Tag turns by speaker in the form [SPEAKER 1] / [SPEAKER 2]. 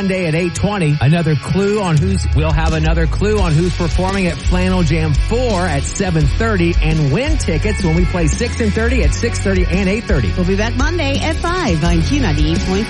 [SPEAKER 1] Monday at 8:20. We'll have another clue on who's performing at Flannel Jam 4 at 7:30 and win tickets when we play 6 and 30 at 6:30 and 8:30.
[SPEAKER 2] We'll be back Monday at 5 on Q98.5.